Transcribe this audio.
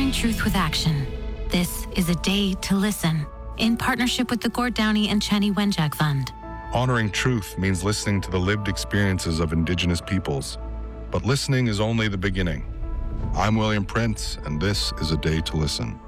Honoring Truth with Action. This is a day to listen, in partnership with the Gord Downie and Chenny Wenjack Fund. Honoring truth means listening to the lived experiences of Indigenous peoples. But listening is only the beginning. I'm William Prince, and this is A Day to Listen.